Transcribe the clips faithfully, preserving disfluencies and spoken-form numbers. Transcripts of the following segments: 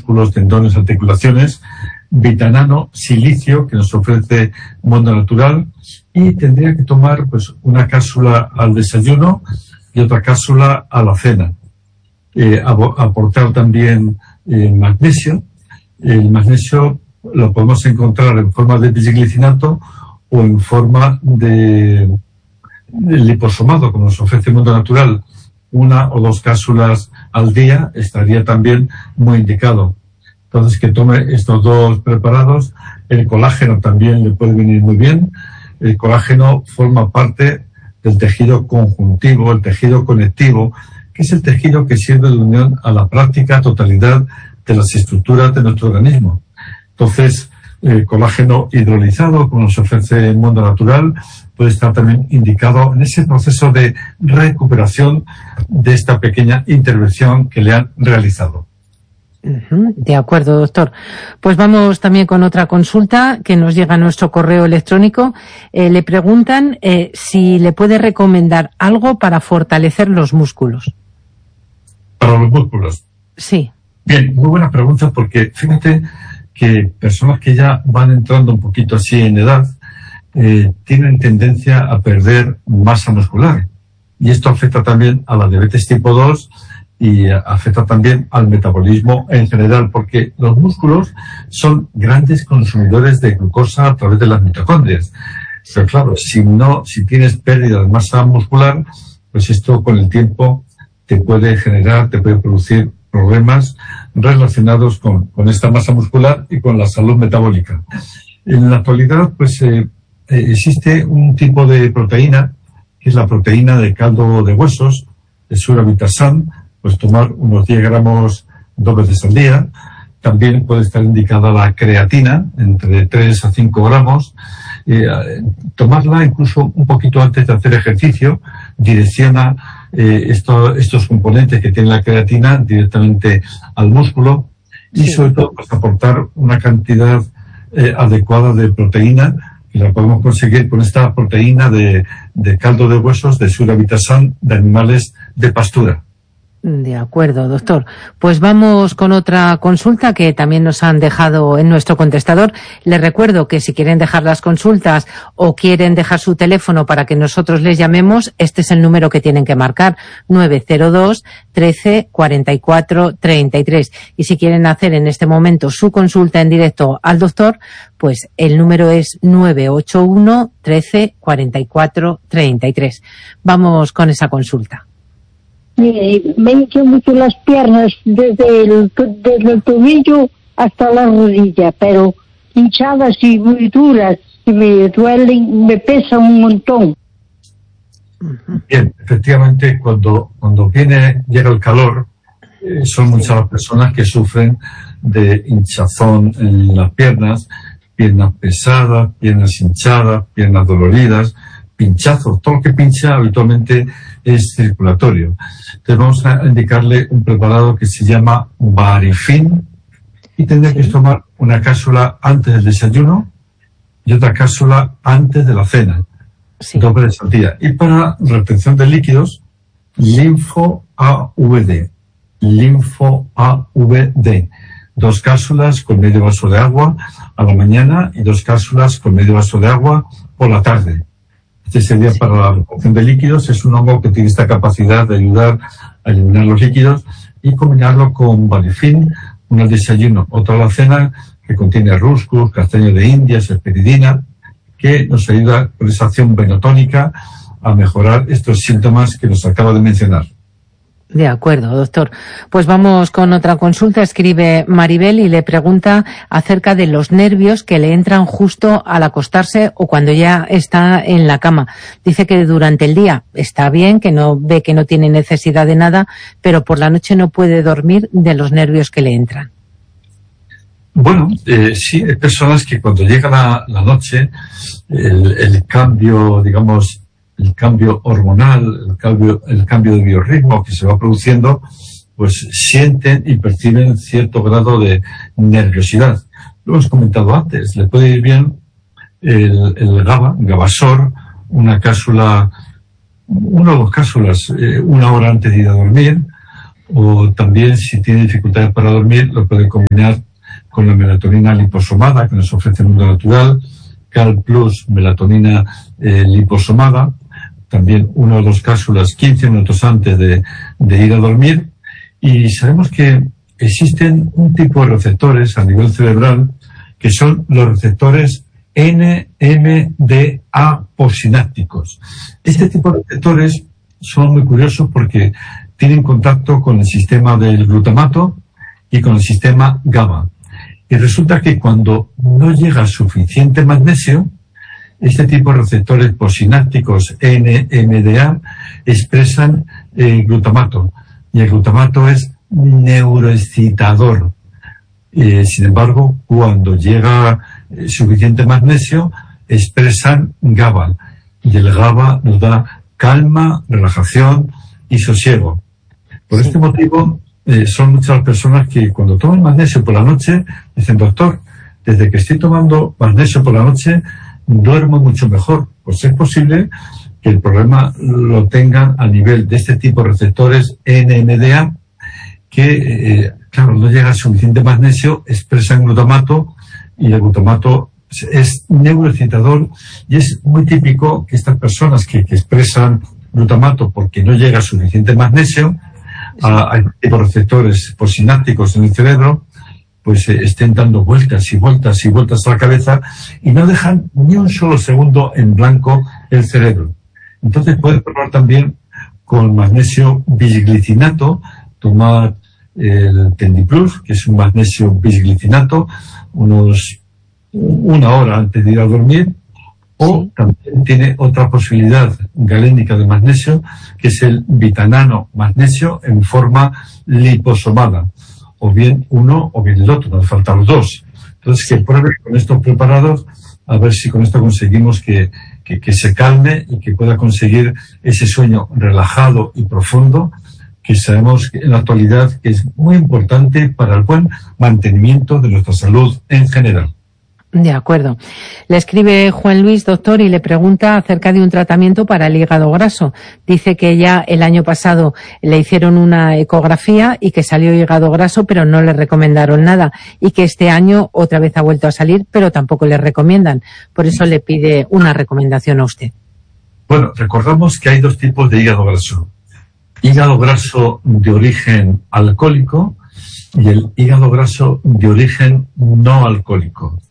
músculos, tendones, articulaciones, Vitanano, silicio, que nos ofrece Mundo Natural, y tendría que tomar pues una cápsula al desayuno y otra cápsula a la cena. Eh, aportar también eh, magnesio. El magnesio lo podemos encontrar en forma de bisglicinato o en forma de, de liposomado, como nos ofrece Mundo Natural. Una o dos cápsulas al día estaría también muy indicado. Entonces, que tome estos dos preparados. El colágeno también le puede venir muy bien. El colágeno forma parte del tejido conjuntivo, el tejido conectivo, que es el tejido que sirve de unión a la práctica totalidad de las estructuras de nuestro organismo. Entonces, el colágeno hidrolizado, como nos ofrece el Mundo Natural, puede estar también indicado en ese proceso de recuperación de esta pequeña intervención que le han realizado. De acuerdo, doctor. Pues vamos también con otra consulta que nos llega a nuestro correo electrónico. Eh, le preguntan eh, si le puede recomendar algo para fortalecer los músculos. ¿Para los músculos? Sí. Bien, muy buena pregunta, porque fíjate que personas que ya van entrando un poquito así en edad eh, tienen tendencia a perder masa muscular. Y esto afecta también a la diabetes tipo dos y afecta también al metabolismo en general, porque los músculos son grandes consumidores de glucosa a través de las mitocondrias. Pero claro, si no, si tienes pérdida de masa muscular, pues esto con el tiempo te puede generar, te puede producir problemas relacionados con, con esta masa muscular y con la salud metabólica. En la actualidad, pues eh, existe un tipo de proteína, que es la proteína de caldo de huesos, de Suravitasan, pues tomar unos diez gramos dos veces al día. También puede estar indicada la creatina, entre tres a cinco gramos. Eh, tomarla incluso un poquito antes de hacer ejercicio direcciona eh, esto, estos componentes que tiene la creatina directamente al músculo y sí, sobre todo pues, aportar una cantidad eh, adecuada de proteína, que la podemos conseguir con esta proteína de, de caldo de huesos de Suravitasan de animales de pastura. De acuerdo, doctor. Pues vamos con otra consulta que también nos han dejado en nuestro contestador. Les recuerdo que si quieren dejar las consultas o quieren dejar su teléfono para que nosotros les llamemos, este es el número que tienen que marcar, nueve cero dos, trece, cuarenta y cuatro, treinta y tres. Y si quieren hacer en este momento su consulta en directo al doctor, pues el número es nueve ocho uno, trece, cuarenta y cuatro, treinta y tres. Vamos con esa consulta. Mire, me hinchan mucho las piernas desde el, desde el tobillo hasta la rodilla, pero hinchadas y muy duras, y me duelen, me pesan un montón. Bien, efectivamente, cuando, cuando viene, llega el calor, eh, son muchas las personas que sufren de hinchazón en las piernas, piernas pesadas, piernas hinchadas, piernas doloridas, pinchazos. Todo lo que pincha habitualmente es circulatorio. Entonces vamos a indicarle un preparado que se llama Varifin y tendrá que tomar una cápsula antes del desayuno y otra cápsula antes de la cena, sí, dos veces al día. Y para retención de líquidos, Linfo A V D. Linfo A V D. Dos cápsulas con medio vaso de agua a la mañana y dos cápsulas con medio vaso de agua por la tarde. Este sería para la retención de líquidos. Es un hongo que tiene esta capacidad de ayudar a eliminar los líquidos y combinarlo con Varifin, uno al desayuno, otro a la cena, que contiene ruscus, castaño de indias, esperidina, que nos ayuda con esa acción venotónica a mejorar estos síntomas que nos acabo de mencionar. De acuerdo, doctor. Pues vamos con otra consulta. Escribe Maribel y le pregunta acerca de los nervios que le entran justo al acostarse o cuando ya está en la cama. Dice que durante el día está bien, que no ve que no tiene necesidad de nada, pero por la noche no puede dormir de los nervios que le entran. Bueno, eh, sí, hay personas que cuando llega la, la noche, el, el cambio, digamos, el cambio hormonal, el cambio, el cambio de biorritmo que se va produciendo, pues sienten y perciben cierto grado de nerviosidad. Lo hemos comentado antes, le puede ir bien el, el GABA, Gabasor, una cápsula, una o dos cápsulas, eh, una hora antes de ir a dormir, o también si tiene dificultades para dormir lo puede combinar con la melatonina liposomada que nos ofrece el mundo natural, Cal Plus, melatonina eh, liposomada, también una o dos cápsulas quince minutos antes de, de ir a dormir. Y sabemos que existen un tipo de receptores a nivel cerebral que son los receptores N M D A posinápticos. Este tipo de receptores son muy curiosos porque tienen contacto con el sistema del glutamato y con el sistema GABA. Y resulta que cuando no llega suficiente magnesio, este tipo de receptores posinápticos N M D A expresan eh, glutamato. Y el glutamato es neuroexcitador. Eh, sin embargo, cuando llega eh, suficiente magnesio, expresan GABA. Y el GABA nos da calma, relajación y sosiego. Por este motivo, eh, son muchas las personas que cuando toman magnesio por la noche, dicen, doctor, desde que estoy tomando magnesio por la noche, duermo mucho mejor. Pues es posible que el problema lo tengan a nivel de este tipo de receptores N M D A, que, eh, claro, no llega suficiente magnesio, expresan glutamato, y el glutamato es neuroexcitador, y es muy típico que estas personas que, que expresan glutamato porque no llega suficiente magnesio a, a tipo de receptores posinápticos en el cerebro, pues eh, estén dando vueltas y vueltas y vueltas a la cabeza y no dejan ni un solo segundo en blanco el cerebro. Entonces pueden probar también con magnesio bisglicinato, tomar el Tendiplus, que es un magnesio bisglicinato, unos una hora antes de ir a dormir, o sí. También tiene otra posibilidad galénica de magnesio, que es el Vitanano magnesio en forma liposomada, o bien uno o bien el otro, nos faltan los dos. Entonces que pruebe con estos preparados, a ver si con esto conseguimos que, que, que se calme y que pueda conseguir ese sueño relajado y profundo, que sabemos que en la actualidad que es muy importante para el buen mantenimiento de nuestra salud en general. De acuerdo. Le escribe Juan Luis, doctor, y le pregunta acerca de un tratamiento para el hígado graso. Dice que ya el año pasado le hicieron una ecografía y que salió hígado graso, pero no le recomendaron nada. Y que este año otra vez ha vuelto a salir, pero tampoco le recomiendan. Por eso le pide una recomendación a usted. Bueno, recordamos que hay dos tipos de hígado graso. Hígado graso de origen alcohólico y el hígado graso de origen no alcohólico.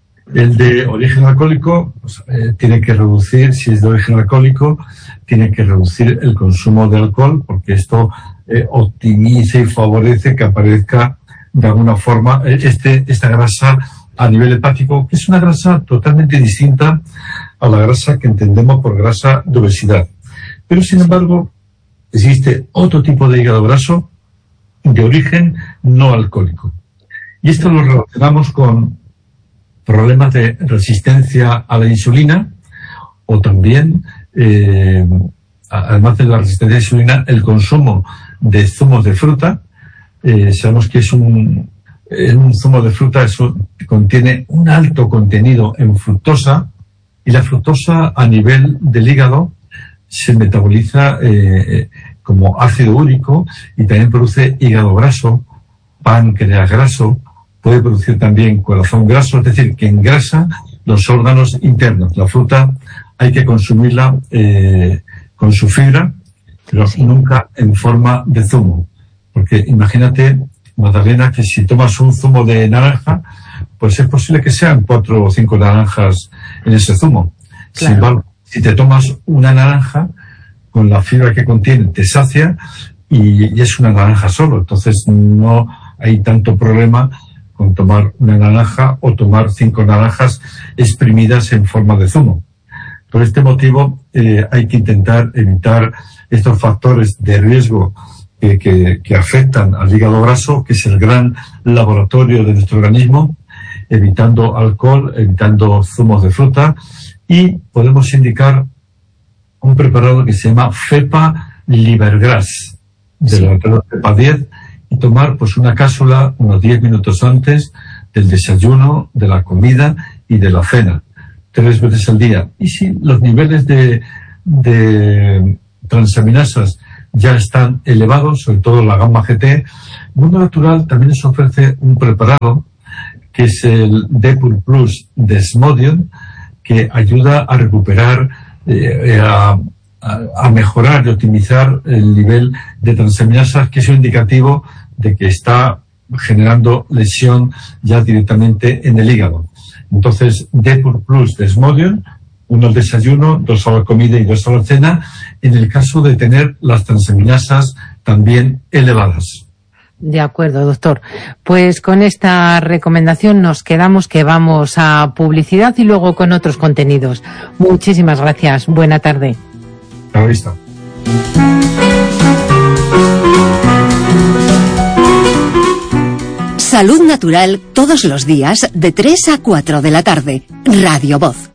El de origen alcohólico pues, eh, tiene que reducir, si es de origen alcohólico, tiene que reducir el consumo de alcohol, porque esto eh, optimiza y favorece que aparezca de alguna forma eh, este, esta grasa a nivel hepático, que es una grasa totalmente distinta a la grasa que entendemos por grasa de obesidad. Pero sin embargo, existe otro tipo de hígado graso de origen no alcohólico. Y esto lo relacionamos con problemas de resistencia a la insulina, o también, eh, además de la resistencia a la insulina, el consumo de zumos de fruta. Eh, sabemos que es un, eh, un zumo de fruta, eso contiene un alto contenido en fructosa, y la fructosa a nivel del hígado se metaboliza eh, como ácido úrico y también produce hígado graso, páncreas graso, puede producir también corazón graso, es decir, que engrasa los órganos internos. La fruta hay que consumirla eh, con su fibra, pero sí, nunca en forma de zumo. Porque imagínate, Magdalena, que si tomas un zumo de naranja, pues es posible que sean cuatro o cinco naranjas en ese zumo. Claro. Sin embargo, si te tomas una naranja, con la fibra que contiene te sacia y, y es una naranja solo. Entonces no hay tanto problema con tomar una naranja o tomar cinco naranjas exprimidas en forma de zumo. Por este motivo eh, hay que intentar evitar estos factores de riesgo que, que, que afectan al hígado graso, que es el gran laboratorio de nuestro organismo, evitando alcohol, evitando zumos de fruta, y podemos indicar un preparado que se llama Fepa Livergrass, de la Fepa diez, y tomar pues una cápsula unos diez minutos antes del desayuno, de la comida y de la cena, tres veces al día. Y si los niveles de, de transaminasas ya están elevados, sobre todo la gama G T. Mundo Natural también les ofrece un preparado que es el Depur Plus Desmodium, que ayuda a recuperar, eh, a, a, a mejorar y optimizar el nivel de transaminasas, que es un indicativo de que está generando lesión ya directamente en el hígado. Entonces, Depur Plus Desmodium, uno al desayuno, dos a la comida y dos a la cena, en el caso de tener las transaminasas también elevadas. De acuerdo, doctor. Pues con esta recomendación nos quedamos, que vamos a publicidad y luego con otros contenidos. Muchísimas gracias. Buena tarde. A la vista. Salud Natural todos los días de tres a cuatro de la tarde. Radio Voz.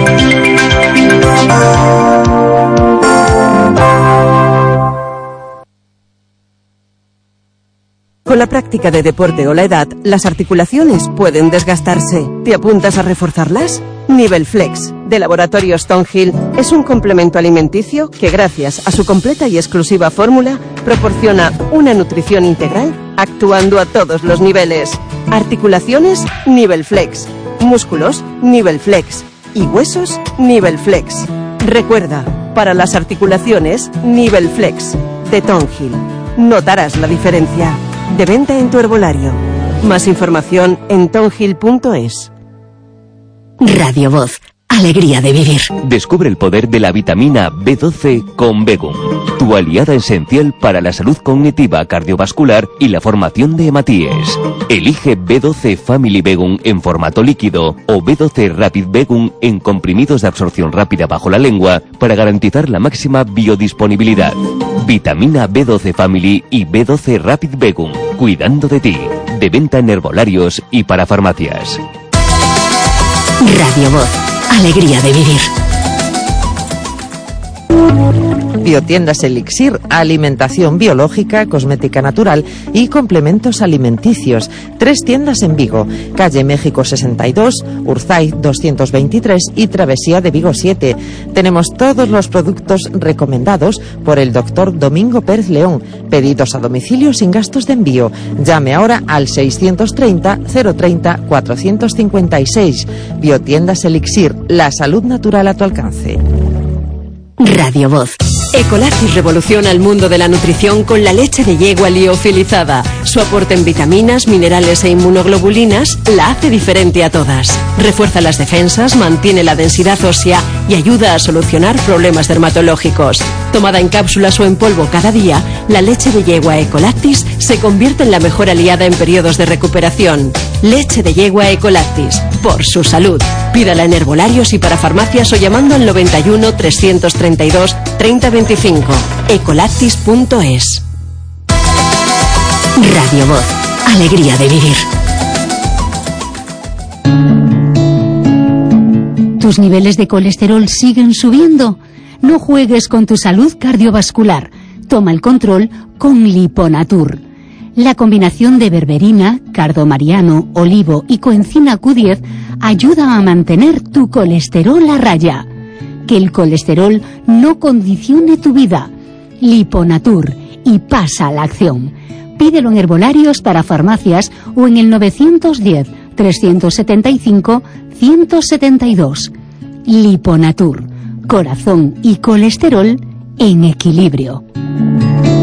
Con la práctica de deporte o la edad, las articulaciones pueden desgastarse. ¿Te apuntas a reforzarlas? Nivel Flex, de Laboratorios Stonehill, es un complemento alimenticio que, gracias a su completa y exclusiva fórmula, proporciona una nutrición integral actuando a todos los niveles. Articulaciones, Nivel Flex. Músculos, Nivel Flex. Y huesos, Nivel Flex. Recuerda, para las articulaciones, Nivel Flex, de Stonehill. Notarás la diferencia. De venta en tu herbolario. Más información en tonhill punto es. Radio Voz. Alegría de vivir. Descubre el poder de la vitamina B doce con Begum, tu aliada esencial para la salud cognitiva, cardiovascular y la formación de hematíes. Elige B doce Family Begum en formato líquido o B doce Rapid Begum en comprimidos de absorción rápida bajo la lengua para garantizar la máxima biodisponibilidad. Vitamina B doce Family y B doce Rapid Begum, cuidando de ti. De venta en herbolarios y para farmacias. Radio Voz. Alegría de vivir. Biotiendas Elixir, alimentación biológica, cosmética natural y complementos alimenticios. Tres tiendas en Vigo, calle México sesenta y dos, Urzay doscientos veintitrés y Travesía de Vigo siete. Tenemos todos los productos recomendados por el doctor Domingo Pérez León. Pedidos a domicilio sin gastos de envío. Llame ahora al seiscientos treinta, cero treinta, cuatrocientos cincuenta y seis. Biotiendas Elixir, la salud natural a tu alcance. Radio Voz. Ecolactis revoluciona el mundo de la nutrición con la leche de yegua liofilizada. Su aporte en vitaminas, minerales e inmunoglobulinas la hace diferente a todas. Refuerza las defensas, mantiene la densidad ósea y ayuda a solucionar problemas dermatológicos. Tomada en cápsulas o en polvo cada día, la leche de yegua Ecolactis se convierte en la mejor aliada en periodos de recuperación. Leche de yegua Ecolactis, por su salud. Pídala en herbolarios y para farmacias o llamando al noventa y uno, trescientos treinta y dos, treinta veinticinco. ecolactis punto es. Radio Voz. Alegría de vivir. ¿Tus niveles de colesterol siguen subiendo? No juegues con tu salud cardiovascular. Toma el control con Liponatur. La combinación de berberina, cardomariano, olivo y coenzima Q diez ayuda a mantener tu colesterol a raya. Que el colesterol no condicione tu vida. Liponatur, y pasa a la acción. Pídelo en herbolarios para farmacias o en el novecientos diez, trescientos setenta y cinco, ciento setenta y dos. Liponatur, corazón y colesterol en equilibrio.